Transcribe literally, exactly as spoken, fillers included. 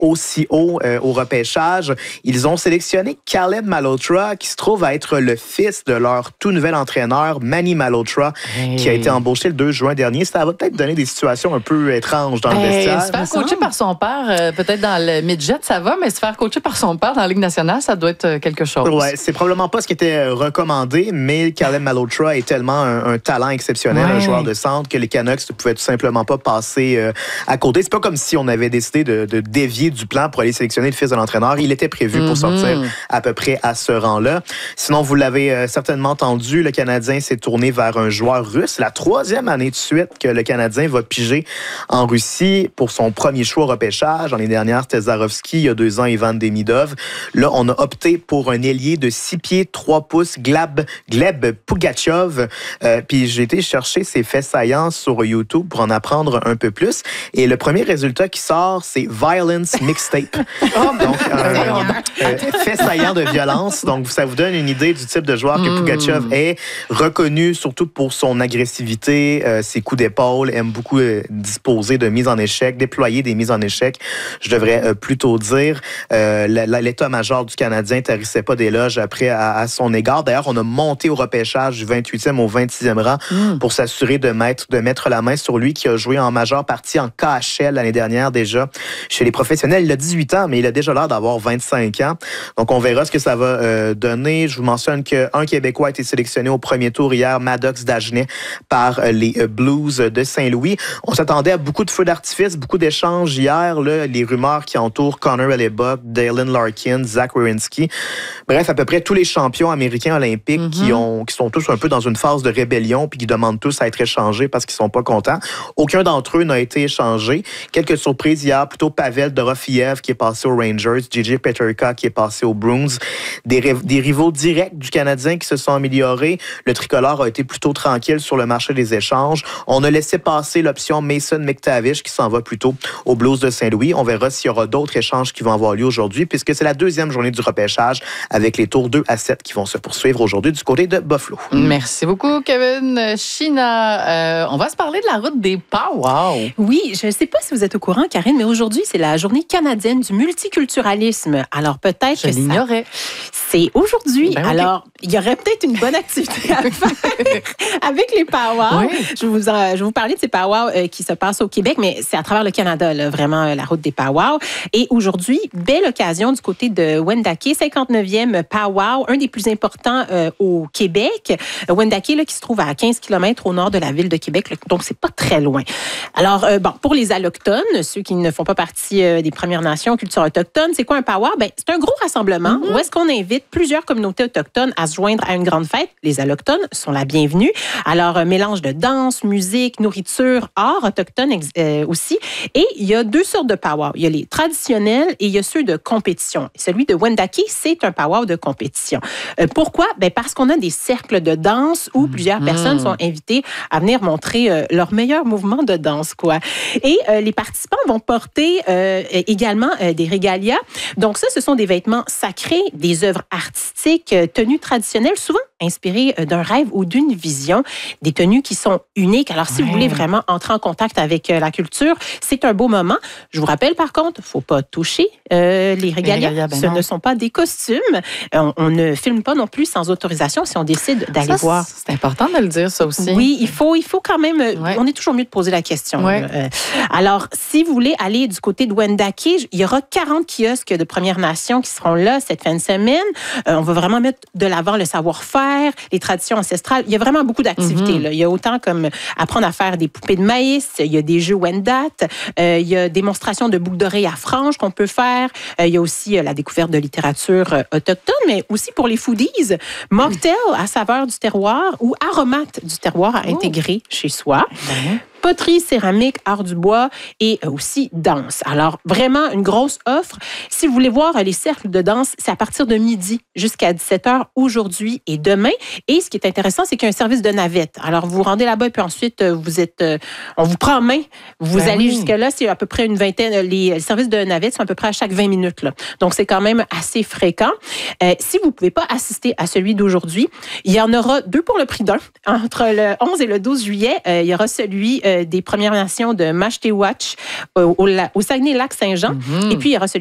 aussi haut euh, au repêchage. Ils ont sélectionné Caleb Malhotra, qui se trouve à être le fils de leur tout nouvel entraîneur, Manny Malhotra, hey. qui a été embauché le deux juin dernier. Ça va peut-être donner des situations un peu étranges dans hey, le vestiaire. Se faire coacher par son père, euh, peut-être dans le midget, ça va, mais se faire coacher par son père dans la Ligue nationale, ça doit être quelque chose. Ouais, c'est probablement pas ce qui était recommandé, mais Caleb Malhotra est tellement un, un talent exceptionnel, ouais. un joueur de centre, que les Canucks ne pouvaient tout simplement pas passer euh, à côté. C'est pas comme si on avait décidé de, de dévier du plan pour aller sélectionner le fils de l'entraîneur. Il était prévu mm-hmm. pour sortir à peu près à ce rang-là. Sinon, vous l'avez euh, certainement entendu, le Canadien s'est tourné vers un joueur russe. La troisième année de suite que le Canadien va piger en Russie pour son premier choix au repêchage. L'année dernière, c'était Zarovski. Il y a deux ans, Ivan Demidov. Là, on a opté pour un ailier de six pieds, trois pouces, Gleb, Gleb Pugachev. Euh, puis j'ai été chercher ses faits saillants sur YouTube pour en apprendre un peu plus. Et le premier résultat qui sort, c'est Violence Mixtape. Oh, donc, euh, euh, fait saillant de violence. Donc, ça vous donne une idée du type de joueur que Pugachev mm. est. Reconnu surtout pour son agressivité, euh, ses coups d'épaule, aime beaucoup euh, disposer de mises en échec, déployer des mises en échec, je devrais euh, plutôt dire. Euh, l'état-major du Canadien tarissait pas d'éloges après à, à son égard. D'ailleurs, on a monté au repêchage du vingt-huitième au vingt-sixième rang mm. pour s'assurer de mettre, de mettre la main sur lui, qui a joué en majeure partie en K H L l'année dernière déjà chez les professionnels. Il a dix-huit ans, mais il a déjà l'air d'avoir vingt-cinq ans. Donc, on verra ce que ça va euh, donner. Je vous mentionne qu'un Québécois a été sélectionné au premier tour hier, Maddox Dagenet, par les Blues de Saint-Louis. On s'attendait à beaucoup de feux d'artifice, beaucoup d'échanges hier. Là, les rumeurs qui entourent Connor Hellebuck, Dalen Larkin, Zach Werenski. Bref, à peu près tous les champions américains olympiques mm-hmm. qui, ont, qui sont tous un peu dans une phase de rébellion puis qui demandent tous à être échangés parce qu'ils sont pas contents. Aucun d'entre eux n'a été échangé. Quelques surprises hier, plutôt Pavel Dorofiev qui est passé aux Rangers, J J Peterka qui est passé aux Bruins. Des, des rivaux directs du Canadien qui se sont améliorés. Le tricolore a été plutôt tranquille sur le marché des échanges. On a laissé passer l'option Mason McTavish qui s'en va plutôt aux Blues de Saint-Louis. On verra s'il y aura d'autres échanges qui vont avoir lieu aujourd'hui puisque c'est la deuxième journée du repêchage avec les tours deux à sept qui vont se poursuivre aujourd'hui du côté de Buffalo. Merci beaucoup, Kevin. China, euh, on va se parler de la route des Pow-Wow. Oui, je ne sais pas si vous êtes au courant, Karine, mais aujourd'hui, c'est la journée canadienne du multiculturalisme. Alors, peut-être je que l'ignorais. Ça... C'est aujourd'hui. Ben, alors, okay. il y aurait peut-être une bonne activité à faire avec les Pow-Wow. Oui. Je, vous, euh, je vais vous parler de ces Pow-Wow euh, qui se passent au Québec, mais c'est à travers le Canada, là, vraiment, euh, la route des Pow-Wow. Et aujourd'hui, belle occasion du côté de Wendake, cinquante-neuvième Pow-Wow, un des plus importants euh, au Québec. Wendake, là, qui se trouve à quinze kilomètres au nord de la ville de Québec, là, donc c'est pas très loin. Alors, euh, bon, pour les Allochtones, ceux qui ne font pas partie euh, des Premières Nations, culture autochtone, c'est quoi un Pow-Wow? Ben, c'est un gros rassemblement mm-hmm. où est-ce qu'on invite plusieurs communautés autochtones à se joindre à une grande fête. Les Allochtones sont la bienvenue. Alors, un mélange de danse, musique, nourriture, art autochtone euh, aussi. Et il y a deux sortes de Pow-Wow. Il y a les traditionnels et il y a ceux de compétition. Celui de Wendake, c'est un Pow-Wow de compétition. Euh, pourquoi? Ben, parce qu'on a des cercles de danse où plusieurs mmh. personnes sont invitées à venir montrer euh, leur meilleur mouvement de danse, quoi. Et euh, les participants vont porter euh, également euh, des régalias. Donc ça, ce sont des vêtements sacrés, des œuvres artistiques, tenues traditionnelles, souvent inspirées d'un rêve ou d'une vision, des tenues qui sont uniques. Alors, si ouais. vous voulez vraiment entrer en contact avec la culture, c'est un beau moment. Je vous rappelle, par contre, il ne faut pas toucher euh, les régalias. Les régalias ben Ce non. ne sont pas des costumes. On, on ne filme pas non plus sans autorisation si on décide d'aller ça, voir. C'est important de le dire, ça aussi. Oui, il faut, il faut quand même... Ouais. On est toujours mieux de poser la question. Ouais. Euh, alors, si vous voulez aller du côté de Wendake, il y aura quarante kiosques de Premières Nations qui seront là cette fin de semaine. Euh, on va vraiment mettre de l'avant le savoir-faire, les traditions ancestrales. Il y a vraiment beaucoup d'activités. Mm-hmm. Là. Il y a autant comme apprendre à faire des poupées de maïs, il y a des jeux Wendat, euh, il y a démonstration de boucles d'oreilles à franges qu'on peut faire. Euh, il y a aussi euh, la découverte de littérature euh, autochtone, mais aussi pour les foodies, mocktail à saveur du terroir ou aromates du terroir à intégrer oh. chez soi. Mm-hmm. Poterie, céramique, art du bois et aussi danse. Alors, vraiment, une grosse offre. Si vous voulez voir les cercles de danse, c'est à partir de midi jusqu'à dix-sept heures aujourd'hui et demain. Et ce qui est intéressant, c'est qu'il y a un service de navette. Alors, vous vous rendez là-bas et puis ensuite, vous êtes, on vous prend en main. Vous ben allez oui. jusque-là, c'est à peu près une vingtaine. Les services de navette sont à peu près à chaque vingt minutes. Là. Donc, c'est quand même assez fréquent. Euh, si vous ne pouvez pas assister à celui d'aujourd'hui, il y en aura deux pour le prix d'un. Entre le onze et le douze juillet, euh, il y aura celui euh, des Premières Nations de Mashtewatch au, au, au Saguenay-Lac-Saint-Jean. Mm-hmm. Et puis, il y aura celui